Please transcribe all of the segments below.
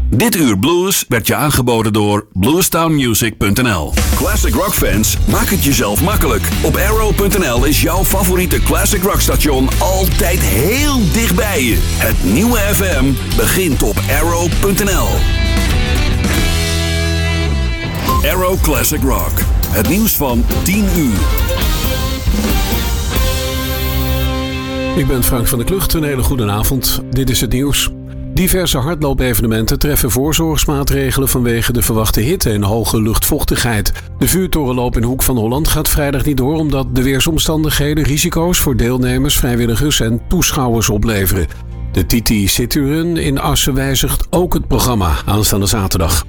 Dit uur blues werd je aangeboden door bluestownmusic.nl. Classic rock fans, maak het jezelf makkelijk. Op Arrow.nl is jouw favoriete classic rock station altijd heel dichtbij je. Het nieuwe FM begint op Arrow.nl. Arrow Classic Rock. Het nieuws van 10 uur. Ik ben Frank van der Klucht. Een hele goede avond. Dit is het nieuws. Diverse hardloopevenementen treffen voorzorgsmaatregelen vanwege de verwachte hitte en hoge luchtvochtigheid. De vuurtorenloop in Hoek van Holland gaat vrijdag niet door omdat de weersomstandigheden risico's voor deelnemers, vrijwilligers en toeschouwers opleveren. De Titi Cityrun in Assen wijzigt ook het programma aanstaande zaterdag.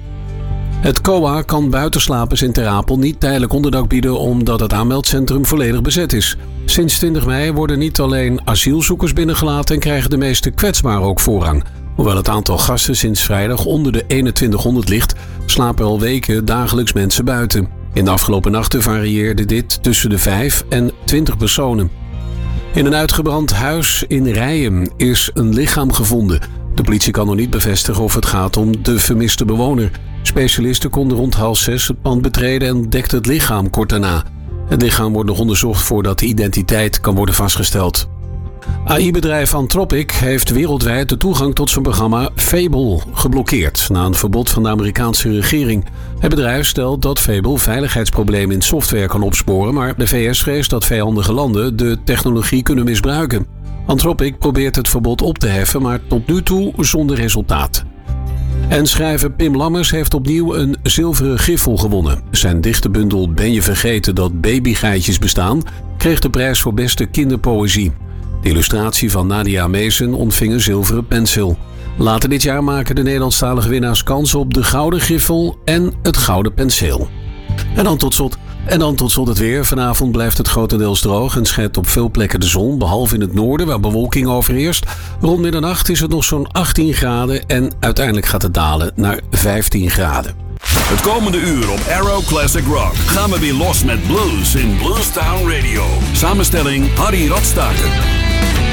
Het COA kan buitenslapers in Ter Apel niet tijdelijk onderdak bieden omdat het aanmeldcentrum volledig bezet is. Sinds 20 mei worden niet alleen asielzoekers binnengelaten en krijgen de meeste kwetsbaren ook voorrang. Hoewel het aantal gasten sinds vrijdag onder de 2100 ligt, slapen al weken dagelijks mensen buiten. In de afgelopen nachten varieerde dit tussen de 5 en 20 personen. In een uitgebrand huis in Rijen is een lichaam gevonden. De politie kan nog niet bevestigen of het gaat om de vermiste bewoner. Specialisten konden rond 5:30 het pand betreden en ontdekten het lichaam kort daarna. Het lichaam wordt nog onderzocht voordat de identiteit kan worden vastgesteld. AI-bedrijf Anthropic heeft wereldwijd de toegang tot zijn programma Fable geblokkeerd na een verbod van de Amerikaanse regering. Het bedrijf stelt dat Fable veiligheidsproblemen in software kan opsporen, maar de VS vreest dat vijandige landen de technologie kunnen misbruiken. Anthropic probeert het verbod op te heffen, maar tot nu toe zonder resultaat. En schrijver Pim Lammers heeft opnieuw een zilveren griffel gewonnen. Zijn dichtenbundel Ben je vergeten dat babygeitjes bestaan kreeg de prijs voor beste kinderpoëzie. De illustratie van Nadia Meesen ontving een zilveren penseel. Later dit jaar maken de Nederlandstalige winnaars kans op de gouden griffel en het gouden penseel. En dan tot slot het weer. Vanavond blijft het grotendeels droog en schijnt op veel plekken de zon, behalve in het noorden waar bewolking overheerst. Rond middernacht is het nog zo'n 18 graden en uiteindelijk gaat het dalen naar 15 graden. Het komende uur op Arrow Classic Rock gaan we weer los met blues in Bluestown Radio. Samenstelling Harry Radstaker.